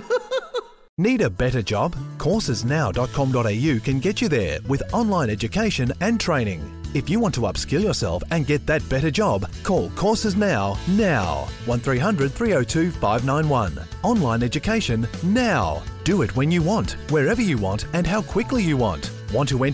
Need a better job? Coursesnow.com.au can get you there with online education and training. If you want to upskill yourself and get that better job, call Courses Now. 1300 302 591. Online education now. Do it when you want, wherever you want and how quickly you want. Want to enter